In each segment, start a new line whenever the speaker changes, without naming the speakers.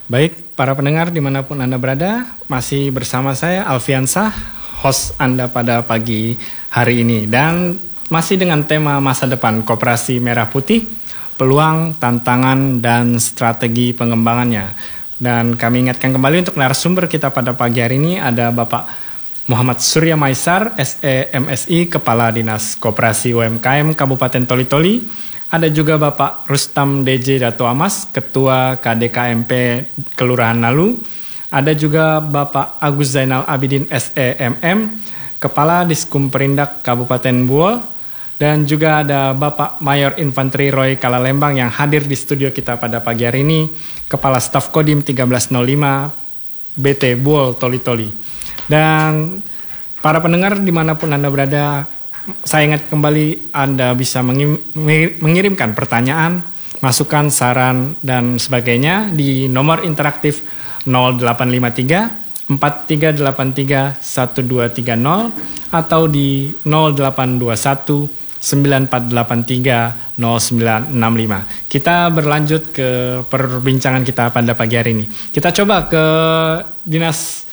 Baik, para pendengar dimanapun Anda berada, masih bersama saya Alfiansah, host Anda pada pagi hari ini. Dan masih dengan tema masa depan Koperasi Merah Putih, peluang, tantangan, dan strategi pengembangannya. Dan kami ingatkan kembali untuk narasumber kita pada pagi hari ini ada Bapak Muhammad Surya Maisar, SE MSI, Kepala Dinas Koperasi UMKM Kabupaten Toli-Toli. Ada juga Bapak Rustam DJ Dato Amas, Ketua KDKMP Kelurahan Nalu. Ada juga Bapak Agus Zainal Abidin SEMM, Kepala Diskumperindak Kabupaten Buol. Dan juga ada Bapak Mayor Infanteri Roy Kalalembang yang hadir di studio kita pada pagi hari ini, Kepala Staf Kodim 1305 BT Buol Toli-Toli. Dan para pendengar dimanapun Anda berada, saya ingat kembali Anda bisa mengirimkan pertanyaan, masukan, saran, dan sebagainya di nomor interaktif 0853 4383 1230 atau di 0821 9483 0965. Kita berlanjut ke perbincangan kita pada pagi hari ini. Kita coba ke Dinas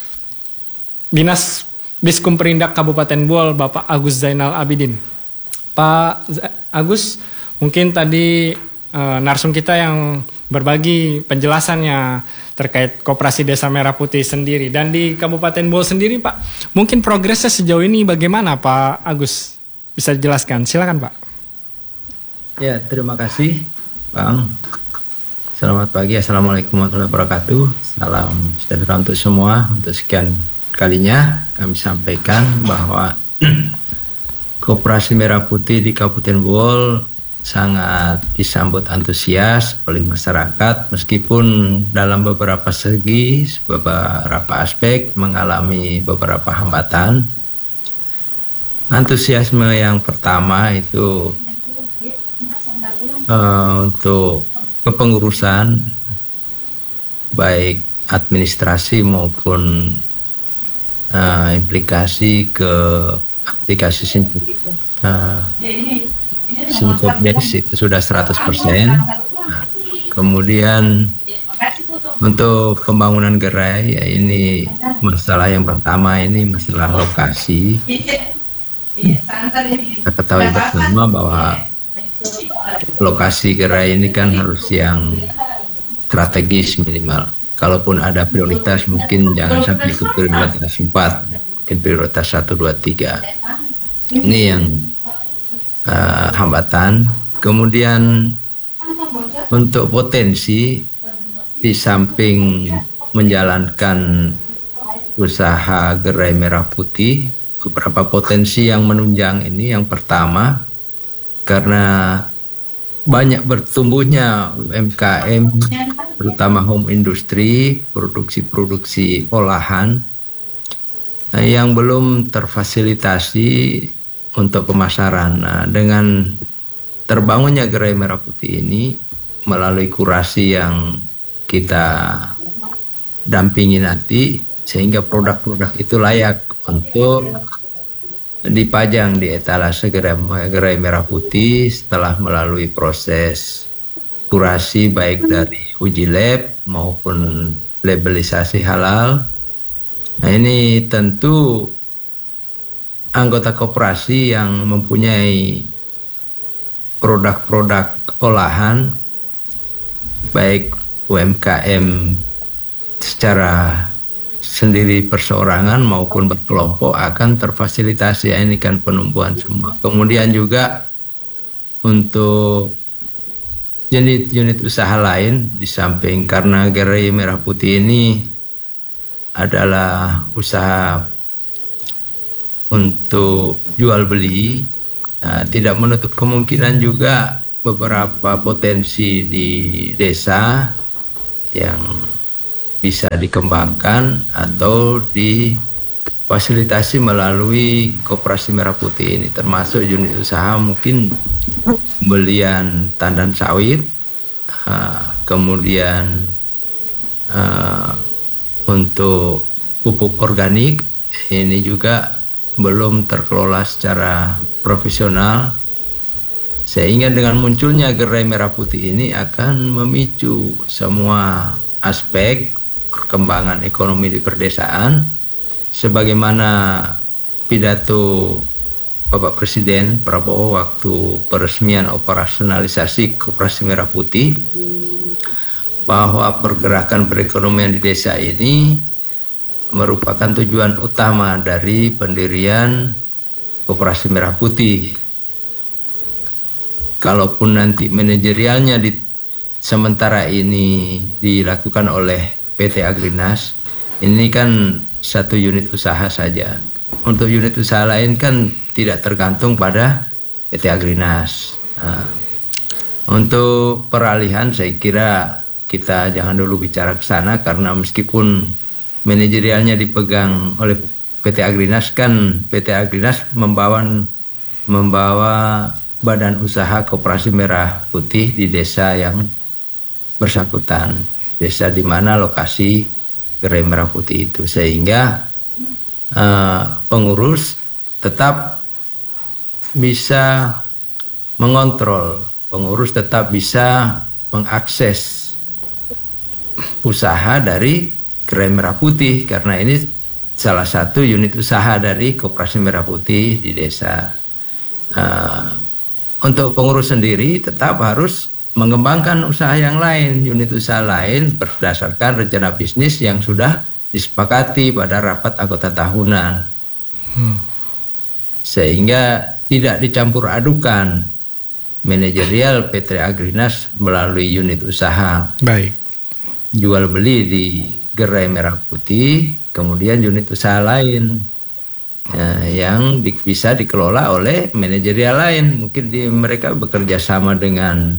Diskumperindak Kabupaten Buol, Bapak Agus Zainal Abidin. Pak Agus, mungkin tadi narsum kita yang berbagi penjelasannya terkait Koperasi Desa Merah Putih sendiri. Dan di Kabupaten Buol sendiri, Pak, mungkin progresnya sejauh ini bagaimana, Pak Agus? Bisa dijelaskan, silakan Pak.
Ya, terima kasih Bang. Selamat pagi, Assalamualaikum warahmatullahi wabarakatuh. Salam sejahtera untuk semua. Untuk sekian kalinya kami sampaikan bahwa Koperasi Merah Putih di Kabupaten Buol sangat disambut antusias oleh masyarakat, meskipun dalam beberapa segi, beberapa aspek mengalami beberapa hambatan. Antusiasme yang pertama itu untuk kepengurusan baik administrasi maupun implikasi ke aplikasi Sinkopdes itu sudah 100%. Kemudian untuk pembangunan gerai, ya ini masalah yang pertama, ini masalah lokasi. Kita ketahui bersama bahwa lokasi gerai ini kan harus yang strategis minimal. Kalaupun ada prioritas, mungkin jangan sampai ikut prioritas 4, mungkin prioritas 1, 2, 3. Ini yang hambatan. Kemudian untuk potensi, di samping menjalankan usaha gerai merah putih, beberapa potensi yang menunjang ini. Yang pertama, karena banyak bertumbuhnya UMKM, terutama home industry, produksi-produksi olahan yang belum terfasilitasi untuk pemasaran. Nah, dengan terbangunnya gerai merah putih ini melalui kurasi yang kita dampingi nanti, sehingga produk-produk itu layak untuk dipajang di etalase gerai merah putih setelah melalui proses kurasi baik dari uji lab maupun labelisasi halal. Nah, ini tentu anggota koperasi yang mempunyai produk-produk olahan baik UMKM secara sendiri perseorangan maupun berkelompok akan terfasilitasi. Ini kan penumbuhan semua. Kemudian juga untuk unit-unit usaha lain, di samping karena gerai merah putih ini adalah usaha untuk jual beli, tidak menutup kemungkinan juga beberapa potensi di desa yang bisa dikembangkan atau difasilitasi melalui Koperasi Merah Putih ini, termasuk unit usaha mungkin pembelian tandan sawit, kemudian untuk pupuk organik ini juga belum terkelola secara profesional, sehingga dengan munculnya gerai merah putih ini akan memicu semua aspek perkembangan ekonomi di perdesaan, sebagaimana pidato Bapak Presiden Prabowo waktu peresmian operasionalisasi Koperasi Merah Putih, bahwa pergerakan perekonomian di desa ini merupakan tujuan utama dari pendirian Koperasi Merah Putih. Kalaupun nanti manajerialnya sementara ini dilakukan oleh PT Agrinas, ini kan satu unit usaha saja. Untuk unit usaha lain kan tidak tergantung pada PT Agrinas. Nah, untuk peralihan saya kira kita jangan dulu bicara ke sana, karena meskipun manajerialnya dipegang oleh PT Agrinas, kan PT Agrinas membawa badan usaha Koperasi Merah Putih di desa yang bersangkutan, desa di mana lokasi Gerai Merah Putih itu, sehingga pengurus tetap bisa mengontrol, pengurus tetap bisa mengakses usaha dari Gerai Merah Putih, karena ini salah satu unit usaha dari Koperasi Merah Putih di desa. Untuk pengurus sendiri tetap harus mengembangkan usaha yang lain, unit usaha lain berdasarkan rencana bisnis yang sudah disepakati pada rapat anggota tahunan. Sehingga tidak dicampur adukan manajerial PT Agrinas melalui unit usaha.
Baik.
Jual beli di Gerai Merah Putih, kemudian unit usaha lain yang bisa dikelola oleh manajerial lain. Mungkin mereka bekerja sama dengan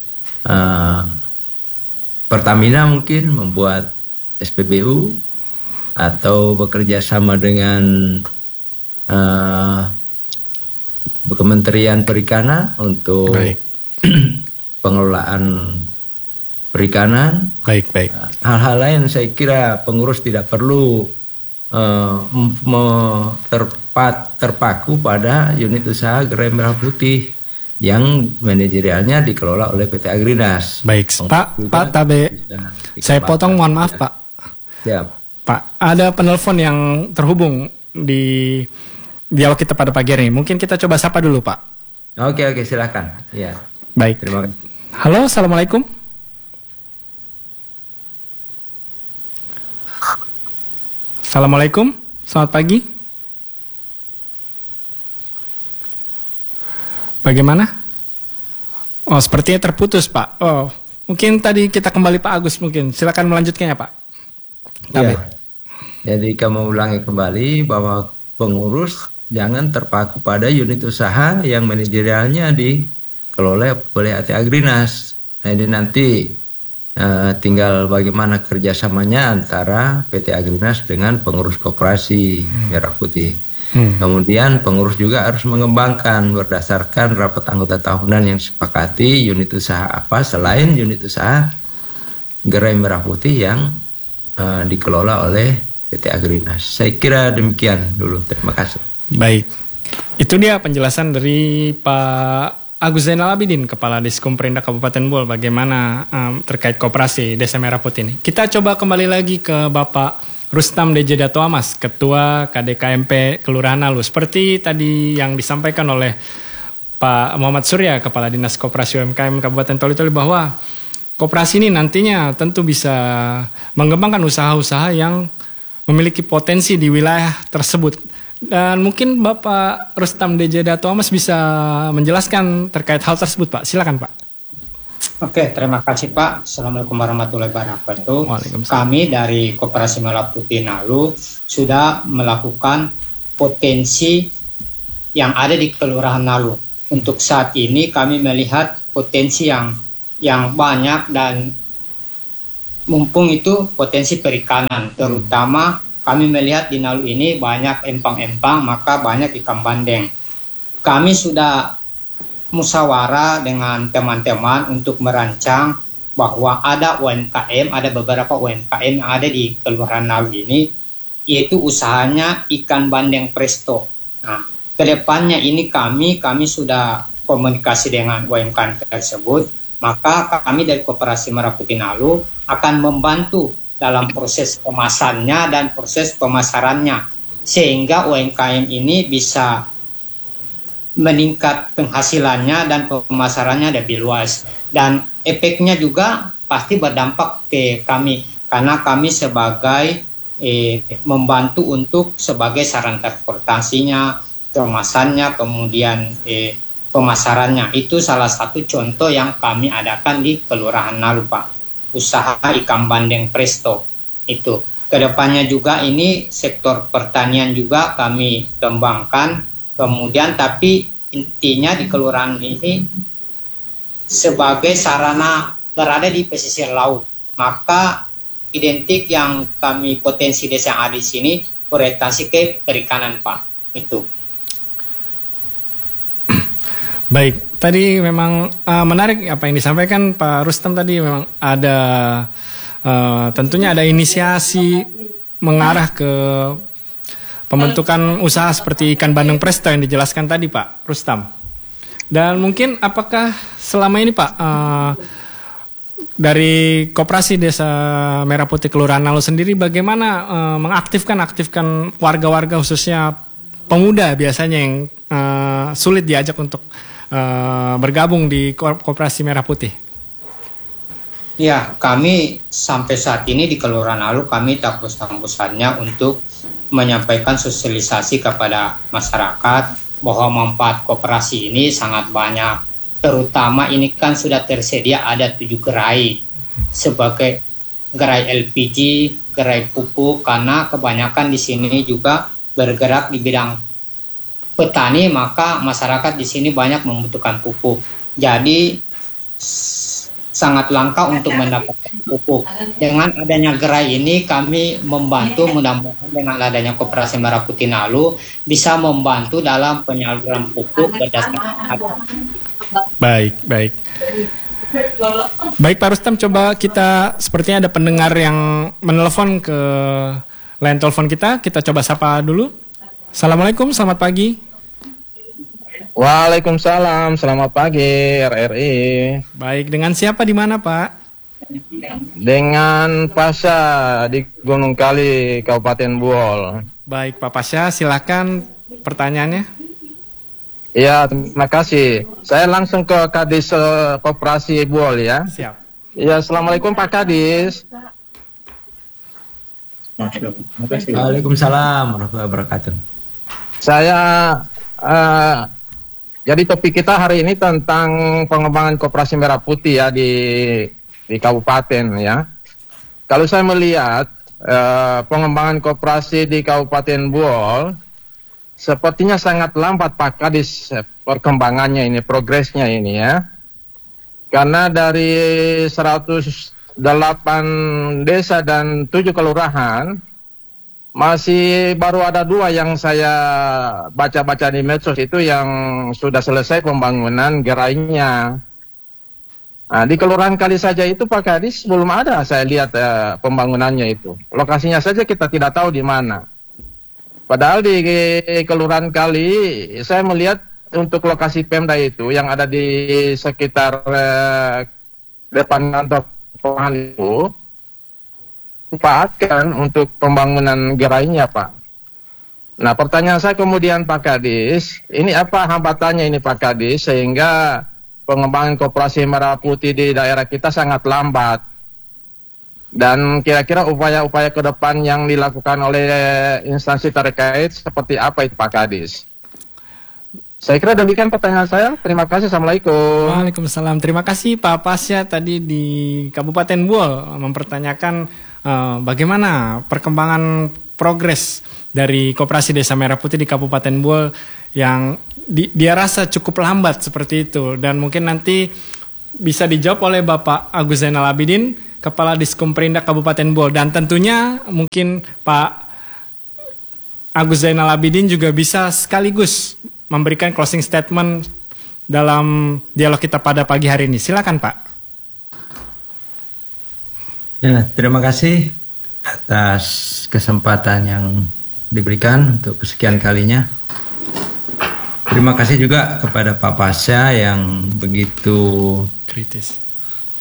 Pertamina, mungkin membuat SPBU, atau bekerja sama dengan Kementerian Perikanan untuk pengelolaan perikanan.
Baik.
Hal-hal lain saya kira pengurus tidak perlu terpaku pada unit usaha Gerai Merah Putih yang manajerialnya dikelola oleh PT Agrinas.
Baik, Pak Tabe, saya potong, mohon maaf Pak.
Siap.
Pak, ada penelpon yang terhubung di dialog kita pada pagi hari ini. Mungkin kita coba sapa dulu, Pak.
Oke, silakan. Ya.
Baik.
Terima kasih.
Halo, assalamualaikum. Assalamualaikum, selamat pagi. Bagaimana? Oh, sepertinya terputus, Pak. Oh, mungkin tadi kita kembali Pak Agus, mungkin. Silakan melanjutkannya, Pak.
Ya. Jadi kami ulangi kembali bahwa pengurus jangan terpaku pada unit usaha yang manajerialnya dikelola oleh PT Agrinas. Nah, ini nanti tinggal bagaimana kerjasamanya antara PT Agrinas dengan pengurus Koperasi Merah Putih. Kemudian pengurus juga harus mengembangkan berdasarkan rapat anggota tahunan yang sepakati unit usaha apa selain unit usaha Gerai Merah Putih yang dikelola oleh PT Agrinas. Saya kira demikian dulu. Terima kasih.
Baik, itu dia penjelasan dari Pak Agus Zainal Abidin, Kepala Diskomperindak Kabupaten Bol, bagaimana terkait koperasi Desa Merah Putih ini. Kita coba kembali lagi ke Bapak Rustam DJ Dato Amas, Ketua KDKMP Kelurahan Nalu. Seperti tadi yang disampaikan oleh Pak Muhammad Surya, Kepala Dinas Koperasi UMKM Kabupaten Toli-Toli, bahwa koperasi ini nantinya tentu bisa mengembangkan usaha-usaha yang memiliki potensi di wilayah tersebut. Dan mungkin Bapak Rustam DJ Dato Amas bisa menjelaskan terkait hal tersebut, Pak. Silakan, Pak.
Oke, terima kasih, Pak. Assalamualaikum warahmatullahi wabarakatuh. Kami dari Koperasi Merah Putih Nalu sudah melakukan potensi yang ada di Kelurahan Nalu. Untuk saat ini kami melihat potensi yang banyak, dan mumpung itu potensi perikanan, terutama kami melihat di Nalu ini banyak empang-empang, maka banyak ikan bandeng. Kami sudah musyawarah dengan teman-teman untuk merancang bahwa ada UMKM, ada beberapa UMKM yang ada di Kelurahan Nalu ini, yaitu usahanya ikan bandeng presto. Nah, kedepannya ini kami sudah komunikasi dengan UMKM tersebut, Maka kami dari Koperasi Merah Putih Nalu akan membantu dalam proses kemasannya dan proses pemasarannya, sehingga UMKM ini bisa meningkat penghasilannya dan pemasarannya lebih luas. Dan efeknya juga pasti berdampak ke kami, karena kami sebagai membantu untuk sebagai sarana transportasinya, kemasannya, kemudian pemasarannya. Itu salah satu contoh yang kami adakan di Kelurahan Nalu, Pak. Usaha ikan bandeng presto itu. Kedepannya juga ini sektor pertanian juga kami kembangkan. Kemudian tapi intinya di kelurahan ini sebagai sarana berada di pesisir laut. Maka identik yang kami potensi desa yang ada di sini orientasi ke perikanan, Pak. Itu.
Baik, tadi memang menarik apa yang disampaikan Pak Rustam tadi. Memang ada tentunya ada inisiasi mengarah ke pembentukan usaha seperti ikan bandeng presto yang dijelaskan tadi Pak Rustam. Dan mungkin apakah selama ini Pak dari Koperasi Desa Merah Putih Kelurahan Nalu sendiri bagaimana mengaktifkan warga-warga khususnya pemuda biasanya yang sulit diajak untuk bergabung di Koperasi Merah Putih?
Ya, kami sampai saat ini di Kelurahan Nalu kami tak bosan-bosannya untuk menyampaikan sosialisasi kepada masyarakat bahwa manfaat koperasi ini sangat banyak. Terutama ini kan sudah tersedia ada 7 gerai sebagai gerai LPG, gerai pupuk, karena kebanyakan di sini juga bergerak di bidang petani, maka masyarakat di sini banyak membutuhkan pupuk. Jadi sangat langka untuk mendapatkan pupuk. Dengan adanya gerai ini kami membantu, mudah-mudahan dengan adanya Koperasi Merah Putih Nalu bisa membantu dalam penyaluran pupuk berdasarkan.
Baik. Baik Pak Rustam, coba kita sepertinya ada pendengar yang menelpon ke line telepon kita coba sapa dulu. Assalamualaikum, selamat pagi.
Waalaikumsalam, selamat pagi RRI.
Baik, dengan siapa di mana Pak?
Dengan Pasha di Gunung Kali, Kabupaten Buol.
Baik Pak Pasha, silakan pertanyaannya.
Ya, terima kasih. Saya langsung ke Kadis Koperasi Buol ya.
Siap.
Ya, assalamualaikum Pak Kadis.
Waalaikumsalam warahmatullahi wabarakatuh.
Saya jadi topik kita hari ini tentang pengembangan Koperasi Merah Putih ya di kabupaten ya. Kalau saya melihat pengembangan koperasi di Kabupaten Buol sepertinya sangat lambat Pak Kadis perkembangannya ini, progresnya ini ya. Karena dari 108 desa dan 7 kelurahan masih baru ada 2 yang saya baca-baca di medsos itu yang sudah selesai pembangunan gerainya. Nah, di Kelurahan Kali saja itu Pak Kadis belum ada saya lihat pembangunannya itu. Lokasinya saja kita tidak tahu di mana. Padahal di Kelurahan Kali saya melihat untuk lokasi Pemda itu yang ada di sekitar depan kantor kelurahan itu dimanfaatkan untuk pembangunan gerainya Pak. Nah pertanyaan saya kemudian Pak Kadis, ini apa hambatannya ini Pak Kadis sehingga pengembangan Koperasi Merah Putih di daerah kita sangat lambat? Dan kira-kira upaya-upaya ke depan yang dilakukan oleh instansi terkait seperti apa itu Pak Kadis? Saya kira demikian pertanyaan saya. Terima kasih. Assalamualaikum.
Waalaikumsalam. Terima kasih Pak Pasya tadi di Kabupaten Buol mempertanyakan bagaimana perkembangan progres dari Koperasi Desa Merah Putih di Kabupaten Buol yang dia rasa cukup lambat seperti itu. Dan mungkin nanti bisa dijawab oleh Bapak Agus Zainal Abidin, Kepala Diskomperindak Kabupaten Buol. Dan tentunya mungkin Pak Agus Zainal Abidin juga bisa sekaligus memberikan closing statement dalam dialog kita pada pagi hari ini. Silakan Pak.
Ya, terima kasih atas kesempatan yang diberikan untuk kesekian kalinya. Terima kasih juga kepada Pak Pasya yang begitu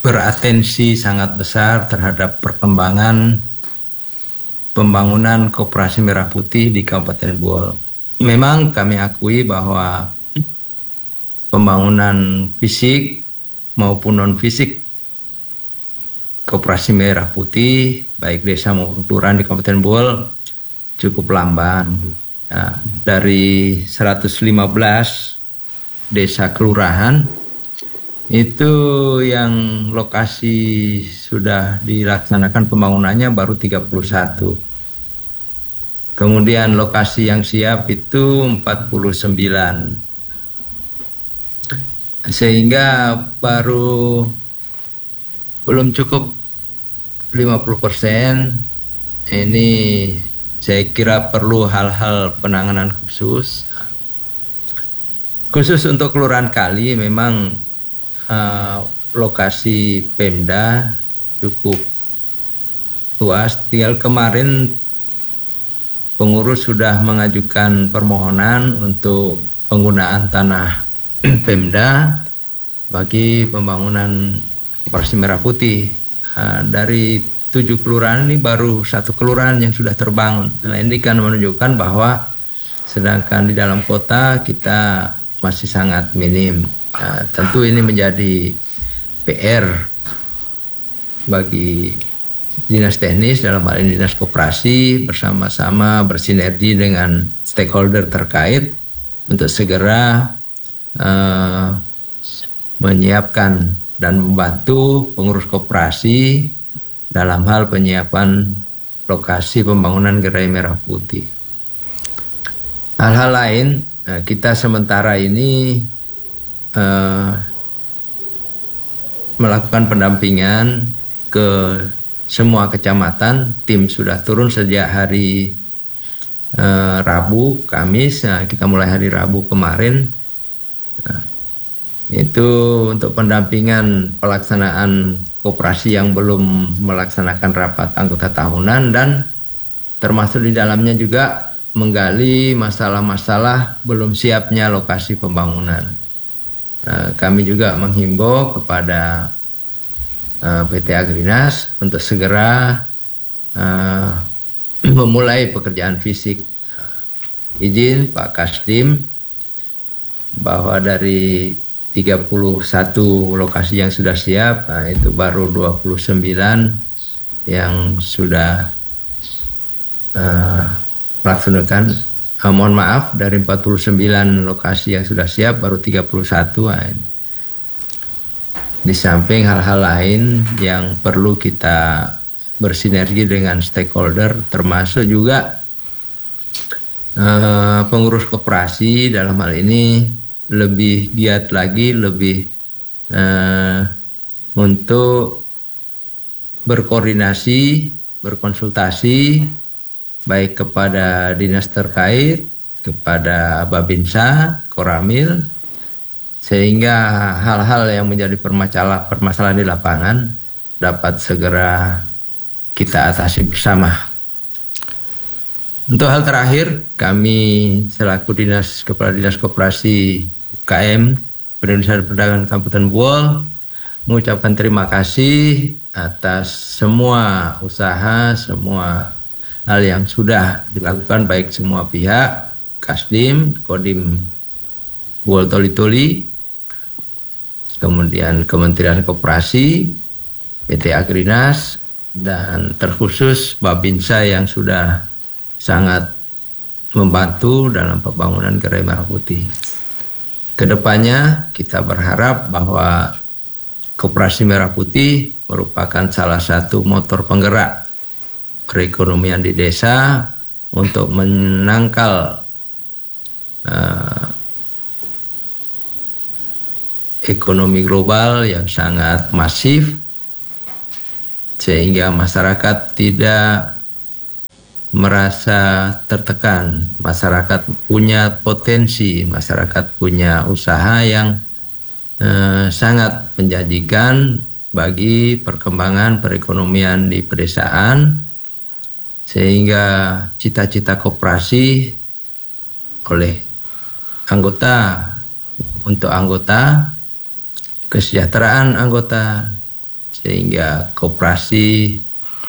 beratensi sangat besar terhadap perkembangan pembangunan Koperasi Merah Putih di Kabupaten Buol. Memang kami akui bahwa pembangunan fisik maupun non-fisik Koperasi Merah Putih, baik desa maupun kelurahan di Kabupaten Buol, cukup lamban. Nah, dari 115 desa kelurahan, itu yang lokasi sudah dilaksanakan pembangunannya baru 31. Kemudian lokasi yang siap itu 49. Sehingga baru belum cukup 50%. Ini saya kira perlu hal-hal penanganan khusus. Khusus untuk Kelurahan Kali memang lokasi Pemda cukup luas. Tinggal kemarin pengurus sudah mengajukan permohonan untuk penggunaan tanah Pemda bagi pembangunan Koperasi Merah Putih. Dari 7 kelurahan ini baru 1 kelurahan yang sudah terbangun. Nah, ini kan menunjukkan bahwa sedangkan di dalam kota kita masih sangat minim. Tentu ini menjadi PR bagi dinas teknis, dalam hal ini dinas koperasi, bersama-sama bersinergi dengan stakeholder terkait untuk segera menyiapkan dan membantu pengurus koperasi dalam hal penyiapan lokasi pembangunan Gerai Merah Putih. Hal-hal lain, kita sementara ini melakukan pendampingan ke semua kecamatan. Tim sudah turun sejak hari Rabu, Kamis. Kita mulai hari Rabu kemarin. Itu untuk pendampingan pelaksanaan koperasi yang belum melaksanakan rapat anggota tahunan, dan termasuk di dalamnya juga menggali masalah-masalah belum siapnya lokasi pembangunan. Kami juga menghimbau kepada PT Agrinas untuk segera memulai pekerjaan fisik. Izin Pak Kasdim bahwa dari 31 lokasi yang sudah siap, itu baru 29 yang sudah melaksanakan. Mohon maaf, dari 49 lokasi yang sudah siap baru 31. Di samping hal-hal lain yang perlu kita bersinergi dengan stakeholder, termasuk juga pengurus koperasi dalam hal ini lebih giat lagi, lebih untuk berkoordinasi, berkonsultasi baik kepada dinas terkait, kepada Babinsa, Koramil, sehingga hal-hal yang menjadi permasalahan di lapangan dapat segera kita atasi bersama. Untuk hal terakhir, kami selaku Kepala Dinas Koperasi UKM Perindustrian Perdagangan Kabupaten Buol mengucapkan terima kasih atas semua usaha, semua hal yang sudah dilakukan baik semua pihak, Kasdim, Kodim Buol Toli-Toli, kemudian Kementerian Koperasi, PT Agrinas, dan terkhusus Babinsa yang sudah sangat membantu dalam pembangunan Gerai Merah Putih. Kedepannya kita berharap bahwa Koperasi Merah Putih merupakan salah satu motor penggerak perekonomian di desa untuk menangkal ekonomi global yang sangat masif, sehingga masyarakat tidak merasa tertekan. Masyarakat punya potensi, masyarakat punya usaha yang sangat menjanjikan bagi perkembangan perekonomian di pedesaan, sehingga cita-cita koperasi oleh anggota, untuk anggota, kesejahteraan anggota, sehingga koperasi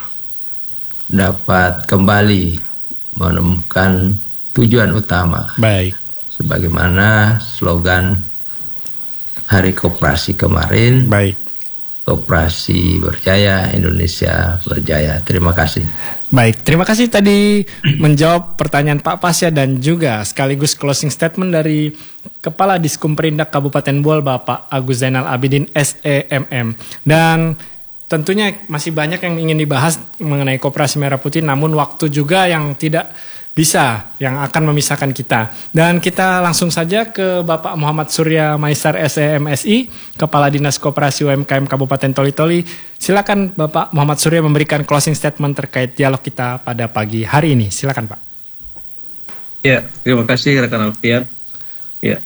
dapat kembali menemukan tujuan utama.
Baik.
Sebagaimana slogan Hari Koperasi kemarin.
Baik.
Koperasi berjaya, Indonesia berjaya. Terima kasih.
Baik, terima kasih tadi menjawab pertanyaan Pak Pasya dan juga sekaligus closing statement dari Kepala Diskumperindak Kabupaten Buol Bapak Agus Zainal Abidin SEMM. Dan tentunya masih banyak yang ingin dibahas mengenai Koperasi Merah Putih, namun waktu juga yang tidak bisa, yang akan memisahkan kita. Dan kita langsung saja ke Bapak Muhammad Surya Maisar SEMSI, Kepala Dinas Koperasi UMKM Kabupaten Toli-Toli. Silakan Bapak Muhammad Surya memberikan closing statement terkait dialog kita pada pagi hari ini. Silakan Pak.
Ya, terima kasih rekan Alfian. Ya,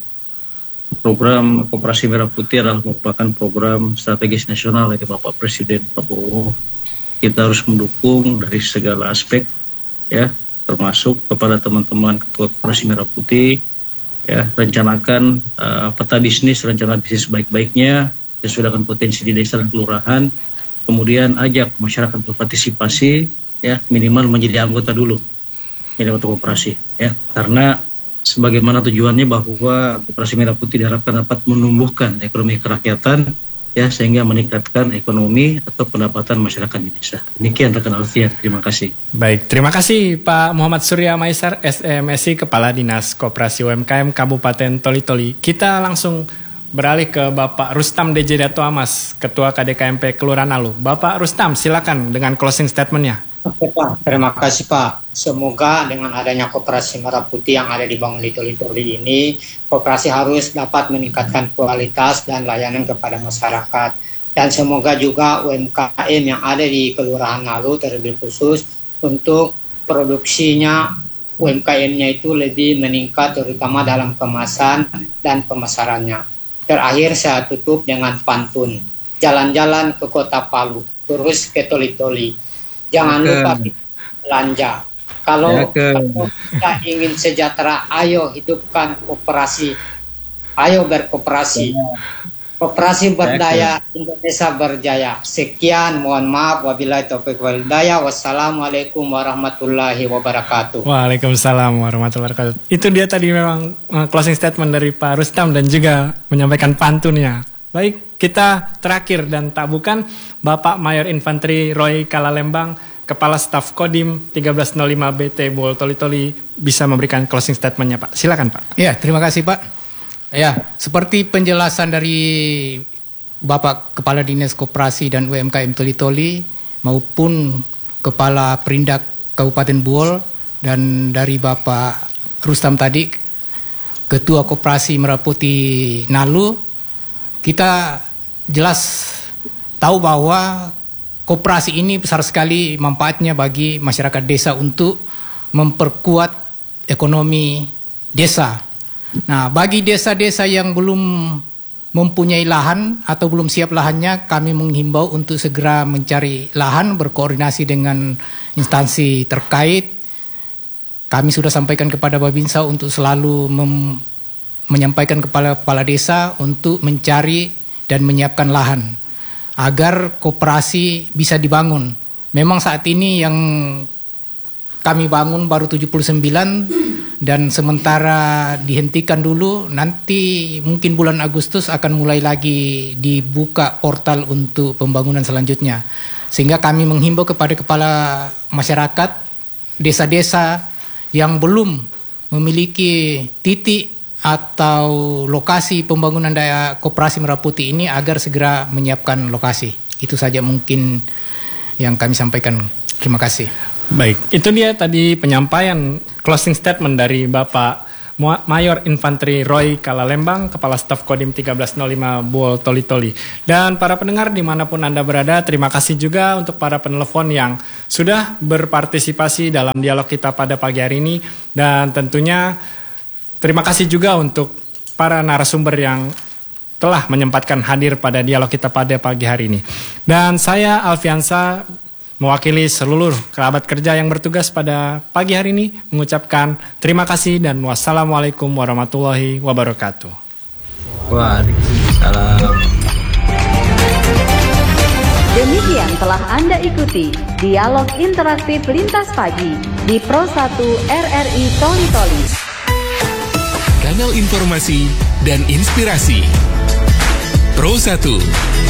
program Koperasi Merah Putih adalah merupakan program strategis nasional dari Bapak Presiden Prabowo. Kita harus mendukung dari segala aspek, ya, termasuk kepada teman-teman Ketua Koperasi Merah Putih, ya, rencanakan peta bisnis, rencana bisnis baik-baiknya, sesuaikan potensi di desa dan kelurahan, kemudian ajak masyarakat berpartisipasi, ya, minimal menjadi anggota dulu, menjadi anggota koperasi, ya, karena sebagaimana tujuannya bahwa Koperasi Merah Putih diharapkan dapat menumbuhkan ekonomi kerakyatan, ya, sehingga meningkatkan ekonomi atau pendapatan masyarakat di desa. Demikian rekan Alfian, terima kasih.
Baik, terima kasih Pak Muhammad Surya Maisar SEMSI, Kepala Dinas Koperasi UMKM Kabupaten Toli-Toli. Kita langsung beralih ke Bapak Rustam DJ Dato Amas, Ketua KDKMP Kelurahan Nalu. Bapak Rustam, silakan dengan closing statement-nya.
Oke Pak, terima kasih Pak. Semoga dengan adanya Koperasi Merah Putih yang ada dibangun di Toli-Toli ini, koperasi harus dapat meningkatkan kualitas dan layanan kepada masyarakat. Dan semoga juga UMKM yang ada di Kelurahan Nalu terlebih khusus untuk produksinya UMKM-nya itu lebih meningkat, terutama dalam kemasan dan pemasarannya. Terakhir saya tutup dengan pantun. Jalan-jalan ke Kota Palu, terus ke Toli-Toli. Jangan lupa belanja. Kalau kita ingin sejahtera, ayo hidupkan koperasi. Ayo berkoperasi. Koperasi berdaya, Indonesia berjaya. Sekian, mohon maaf. Wabillahi taufiq wal hidayah. Wassalamualaikum warahmatullahi wabarakatuh.
Waalaikumsalam warahmatullahi wabarakatuh. Itu dia tadi memang closing statement dari Pak Rustam dan juga menyampaikan pantunnya. Baik, kita terakhir dan tak bukan Bapak Mayor Infanteri Roy Kalalembang, Kepala Staf Kodim 1305 BT Buol Toli-Toli, bisa memberikan closing statement-nya Pak. Silakan Pak.
Ya, terima kasih Pak. Ya, seperti penjelasan dari Bapak Kepala Dinas Koperasi dan UMKM Toli-Toli maupun Kepala Perindak Kabupaten Buol dan dari Bapak Rustam tadi, Ketua Koperasi Merah Putih Nalu, kita jelas tahu bahwa koperasi ini besar sekali manfaatnya bagi masyarakat desa untuk memperkuat ekonomi desa. Nah, bagi desa-desa yang belum mempunyai lahan atau belum siap lahannya, kami menghimbau untuk segera mencari lahan, berkoordinasi dengan instansi terkait. Kami sudah sampaikan kepada Babinsa untuk selalu menyampaikan kepada kepala desa untuk mencari dan menyiapkan lahan agar koperasi bisa dibangun. Memang saat ini yang kami bangun baru 79 dan sementara dihentikan dulu, nanti mungkin bulan Agustus akan mulai lagi dibuka portal untuk pembangunan selanjutnya. Sehingga kami menghimbau kepada kepala masyarakat desa-desa yang belum memiliki titik atau lokasi pembangunan daya Koperasi Merah Putih ini agar segera menyiapkan lokasi. Itu saja mungkin yang kami sampaikan. Terima kasih.
Baik, itu dia tadi penyampaian closing statement dari Bapak Mayor Infanteri Roy Kalalembang, Kepala Staf Kodim 1305 Buol Toli-Toli. Dan para pendengar dimanapun Anda berada, terima kasih juga untuk para penelpon yang sudah berpartisipasi dalam dialog kita pada pagi hari ini. Dan tentunya terima kasih juga untuk para narasumber yang telah menyempatkan hadir pada dialog kita pada pagi hari ini. Dan saya Alfiansa mewakili seluruh kerabat kerja yang bertugas pada pagi hari ini mengucapkan terima kasih dan wassalamualaikum warahmatullahi wabarakatuh.
Waalaikumsalam.
Demikian telah Anda ikuti dialog interaktif Lintas Pagi di Pro 1 RRI Toli-Toli.
Kanal informasi dan inspirasi Pro 1.